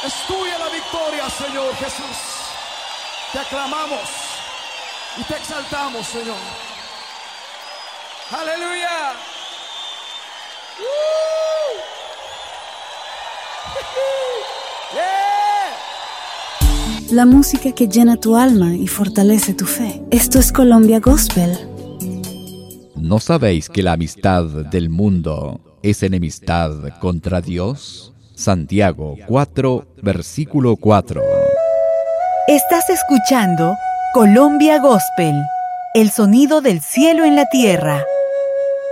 Es tuya la victoria, Señor Jesús. Te aclamamos y te exaltamos, Señor. Aleluya. La música que llena tu alma y fortalece tu fe. Esto es Colombia Gospel. ¿No sabéis que la amistad del mundo es enemistad contra Dios? Santiago 4, versículo 4. Estás escuchando Colombia Gospel, el sonido del cielo en la tierra.